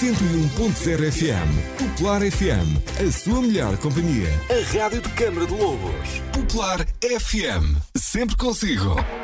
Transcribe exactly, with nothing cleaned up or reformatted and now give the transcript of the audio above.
cento e um ponto zero F M. Popular F M, a sua melhor companhia. A rádio de Câmara de Lobos. Popular F M, sempre consigo.